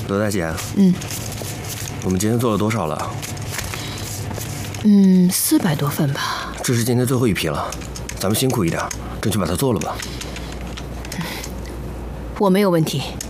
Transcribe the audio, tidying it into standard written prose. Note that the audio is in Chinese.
罗大姐，我们今天做了多少了 ？400多份吧。 这是今天最后一批了，咱们辛苦一点，争取把它做了吧。 我没有问题。